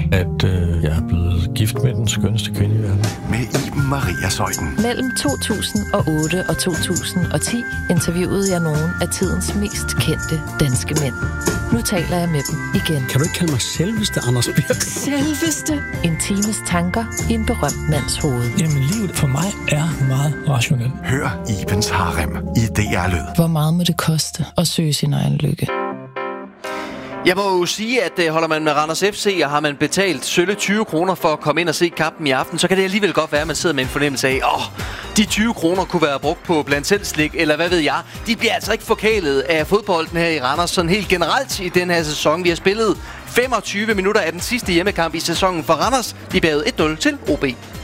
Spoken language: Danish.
at jeg er blevet gift med den skønneste kvinde i verden. Med Iben Maria Zeuthen. Mellem 2008 og 2010 interviewede jeg nogle af tidens mest kendte danske mænd. Nu taler jeg med dem igen. Kan du ikke kalde mig selveste Anders Birk? Selveste. En times tanker i en berømt mands hoved. Jamen, livet for mig er meget rationelt. Hør Ibens Harem i DR Lyd. Hvor meget må det koste at søge sin egen lykke? Jeg må jo sige, at holder man med Randers FC, og har man betalt sølle 20 kroner for at komme ind og se kampen i aften, så kan det alligevel godt være, at man sidder med en fornemmelse af, de 20 kroner kunne være brugt på blandt selv slik, eller hvad ved jeg. De bliver altså ikke forkælet af fodbolden her i Randers, sådan helt generelt i den her sæson. Vi har spillet 25 minutter af den sidste hjemmekamp i sæsonen for Randers. De bagede 1-0 til OB.